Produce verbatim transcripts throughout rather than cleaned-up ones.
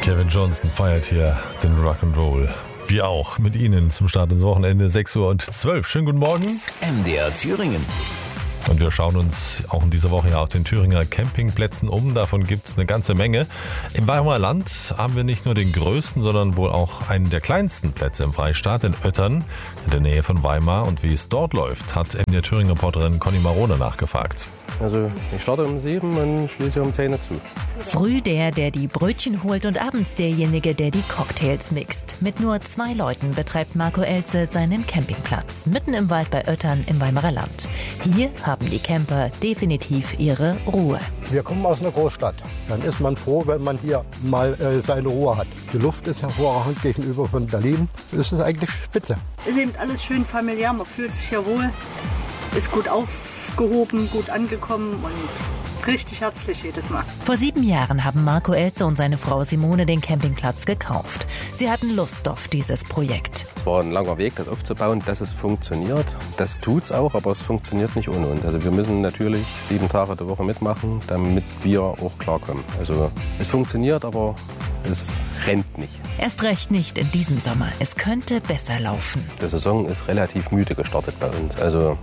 Kevin Johnson feiert hier den Rock'n'Roll. Wir auch mit Ihnen zum Start ins Wochenende, sechs Uhr und zwölf. Schönen guten Morgen. M D R Thüringen. Und wir schauen uns auch in dieser Woche ja auf den Thüringer Campingplätzen um. Davon gibt es eine ganze Menge. Im Weimarer Land haben wir nicht nur den größten, sondern wohl auch einen der kleinsten Plätze im Freistaat in Oettern, in der Nähe von Weimar. Und wie es dort läuft, hat M D R Thüringen-Reporterin Conny Marone nachgefragt. Also ich starte um sieben und schließe um zehn zu. Früh der, der die Brötchen holt und abends derjenige, der die Cocktails mixt. Mit nur zwei Leuten betreibt Marco Elze seinen Campingplatz, mitten im Wald bei Oettern im Weimarer Land. Hier haben die Camper definitiv ihre Ruhe. Wir kommen aus einer Großstadt. Dann ist man froh, wenn man hier mal äh, seine Ruhe hat. Die Luft ist hervorragend gegenüber von Berlin. Das ist eigentlich spitze. Es ist eben alles schön familiär, man fühlt sich ja wohl, ist gut aufgehoben, gut angekommen und richtig herzlich jedes Mal. Vor sieben Jahren haben Marco Elze und seine Frau Simone den Campingplatz gekauft. Sie hatten Lust auf dieses Projekt. Es war ein langer Weg, das aufzubauen, dass es funktioniert. Das tut's auch, aber es funktioniert nicht ohne uns. Also wir müssen natürlich sieben Tage der Woche mitmachen, damit wir auch klarkommen. Also es funktioniert, aber es rennt nicht. Erst recht nicht in diesem Sommer. Es könnte besser laufen. Die Saison ist relativ müde gestartet bei uns. Also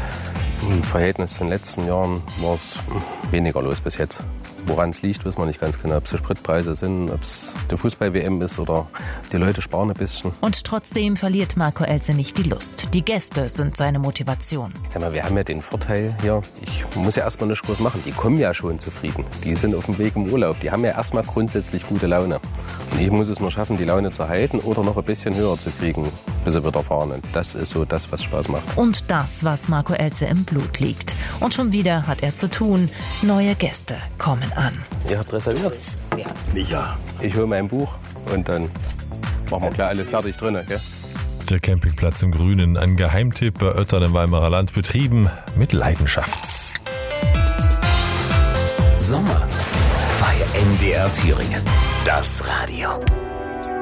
im Verhältnis zu den letzten Jahren war es weniger los bis jetzt. Woran es liegt, wissen wir nicht ganz genau. Ob es die Spritpreise sind, ob es die Fußball-W M ist oder die Leute sparen ein bisschen. Und trotzdem verliert Marco Elze nicht die Lust. Die Gäste sind seine Motivation. Ich sag mal, wir haben ja den Vorteil hier, ich muss ja erstmal nichts groß machen. Die kommen ja schon zufrieden. Die sind auf dem Weg im Urlaub. Die haben ja erstmal grundsätzlich gute Laune. Und ich muss es nur schaffen, die Laune zu halten oder noch ein bisschen höher zu kriegen, bis sie wieder fahren. Und das ist so das, was Spaß macht. Und das, was Marco Elze im Blut liegt. Und schon wieder hat er zu tun. Neue Gäste kommen an. Ihr habt reserviert? Ja. Micha. Ich hole mein Buch und dann machen wir gleich alles fertig drin. Gell? Der Campingplatz im Grünen, ein Geheimtipp bei Oettern im Weimarer Land, betrieben mit Leidenschaft. Sommer bei M D R Thüringen. Das Radio.